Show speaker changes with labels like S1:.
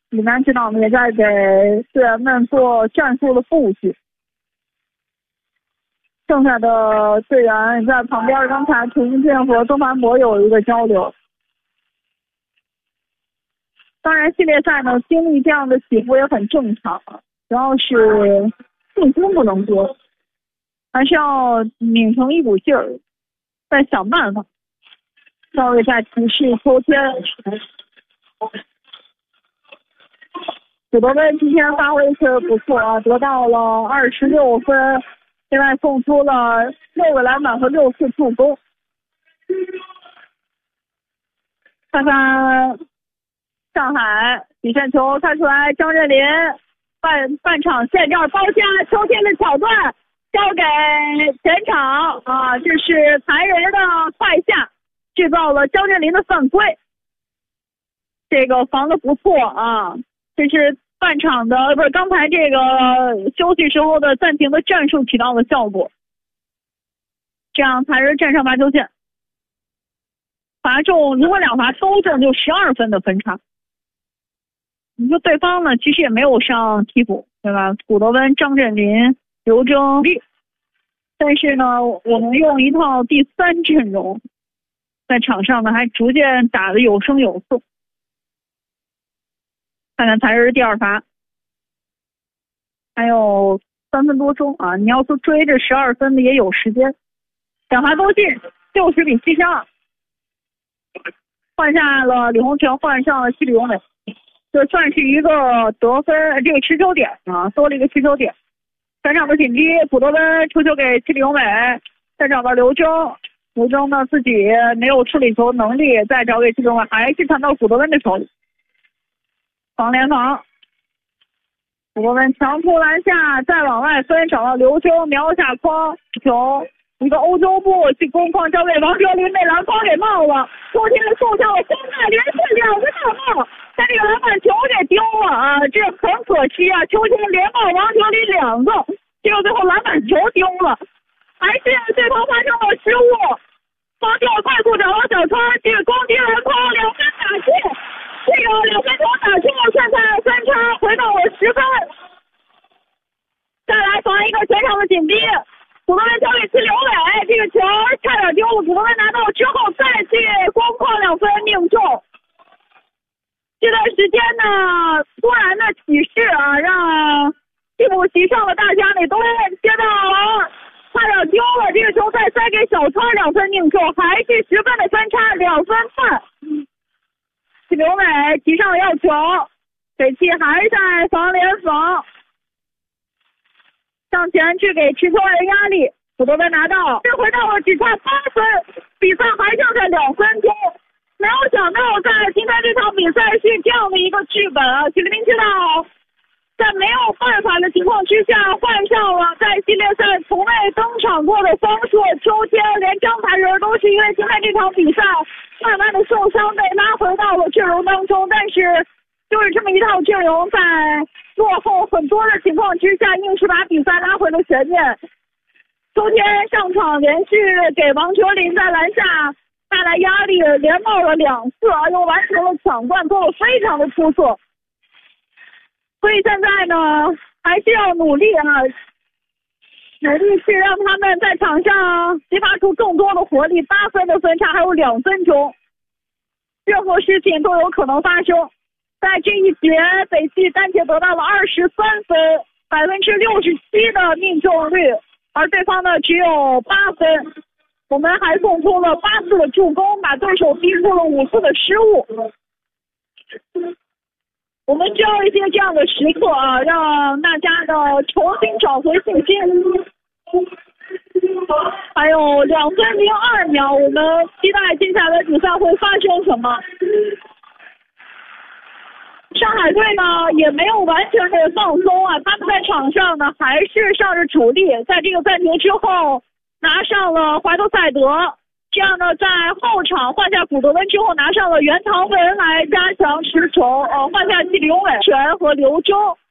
S1: 李楠指导呢也在给队员们做战术的布置。剩下的队员在旁边，刚才陈俊和周凡博有一个交流。当然，系列赛呢经历这样的起伏也很正常，主要是信心不能丢，还是要拧成一股劲儿，再想办法。赵睿在提示秋天，古德温今天发挥是不错啊，得到了26分。另外送出了6个篮板和6次助攻。看看上海底线球开出来，张镇麟半场线这儿包夹秋天的挑断，交给前场啊，这是残人的快下，制造了张镇麟的犯规。这个防的不错啊，这是。半场的不是刚才这个休息时候的暂停的战术起到了效果，这样才是站上罚球线，罚中如果2罚都中就12分的分差。你说对方呢其实也没有上替补对吧？古德温、张镇麟、刘铮，但是呢我们用一套第3阵容在场上呢还逐渐打得有声有色。看看才是第2罚，还有3分多钟啊！你要说追这12分的也有时间。2罚都进，60比72。换下了李洪权，换上了西里永伟，这算是一个得分这个持球点啊，多了一个持球点。全场的紧逼，古德温出球给西里永伟，再找到刘铮，刘铮呢自己没有处理球能力，再找给西里永伟，还是传到古德温的手里。防联防，古德温强突篮下，再往外分，找到刘铮，瞄下框球，一个欧洲步去攻框，交给王哲林，被篮筐给冒了。秋天的送上了3大连续2个大帽，但这个篮板球给丢了啊，这很可惜啊！秋天连帽王哲林2个，结果最后篮板球丢了，还是对方发生了失误。方正快速找到小川，这个攻击篮筐2分打进。这个2分球打进了，现在分差回到了10分。再来防一个全场的紧逼，古德温交给西里永伟，这个球差点丢了，古德温拿到之后再去攻框2分命中。这段时间呢，突然的启示啊，让替补席上的大家里都接到了，差点丢了，这个球再塞给小川2分命中，还是10分的分差，2分半。刘伟提上了要球，北汽还在防联防，上前去给持球人压力，古德温拿到，这回到了只差8分，比赛还剩下2分钟。没有想到在今天这场比赛是这样的一个剧本啊！许立明知道，在没有办法的情况之下，换上了在系列赛从未登场过的方硕、秋天，连张台人都是因为今天这场比赛慢慢的受伤被拉回到了阵容当中，但是就是这么一套阵容，在落后很多的情况之下，硬是把比赛拉回了前面。秋天上场连续给王哲林在篮下带来压力，连冒了2次啊，又完成了抢断，做得非常的出色。所以现在呢，还是要努力啊，努力去让他们在场上激发出更多的活力。8分的分差还有2分钟，任何事情都有可能发生。在这一节，北汽单节得到了23分，67%的命中率，而对方呢只有8分。我们还送出了8次的助攻，把对手逼出了5次的失误。我们需要一些这样的时刻啊，让大家的重新找回信心。还有2分02秒，我们期待接下来比赛会发生什么。上海队呢也没有完全的放松啊，他们在场上呢还是上着主力，在这个暂停之后拿上了怀特塞德，这样呢在后场换下古德温之后拿上了袁唐文来加强持球，换下季里永伟、全和刘铮。